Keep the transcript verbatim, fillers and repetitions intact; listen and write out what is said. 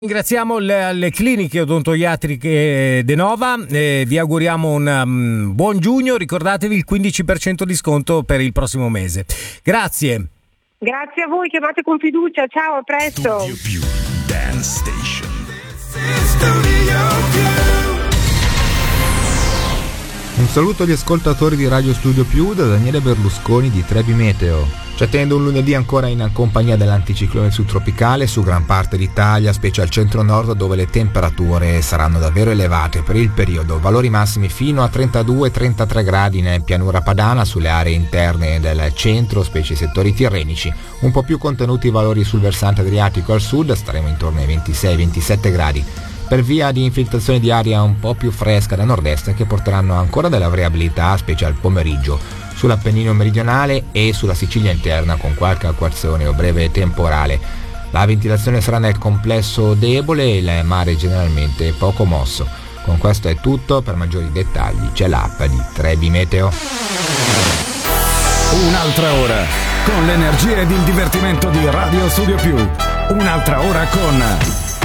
Ringraziamo le, le cliniche odontoiatriche Denova, eh, vi auguriamo un um, buon giugno, ricordatevi il quindici per cento di sconto per il prossimo mese. Grazie. Grazie a voi, chiamate con fiducia, ciao, a presto. Studio Più Dance Station. Un saluto agli ascoltatori di Radio Studio Più da Daniele Berlusconi di Trebi Meteo. Ci attende un lunedì ancora in compagnia dell'anticiclone subtropicale su gran parte d'Italia, specie al centro-nord dove le temperature saranno davvero elevate per il periodo, valori massimi fino a trentadue trentatré gradi in pianura padana sulle aree interne del centro, specie i settori tirrenici, un po' più contenuti i valori sul versante adriatico al sud, staremo intorno ai ventisei ventisette gradi. Per via di infiltrazioni di aria un po' più fresca da nord-est che porteranno ancora della variabilità, specie al pomeriggio, sull'Appennino meridionale e sulla Sicilia interna con qualche acquazzone o breve temporale. La ventilazione sarà nel complesso debole e il mare generalmente poco mosso. Con questo è tutto, per maggiori dettagli c'è l'app di Trebi Meteo. Un'altra ora con l'energia ed il divertimento di Radio Studio Più. Un'altra ora con